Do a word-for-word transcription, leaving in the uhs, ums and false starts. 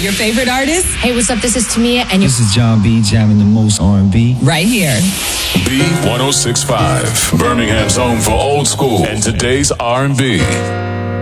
your favorite artists Hey, what's up? This is Tamia, and you're This is John B. jamming the most R and B. right here. B one oh six point five, Birmingham's home for old school and today's R and B.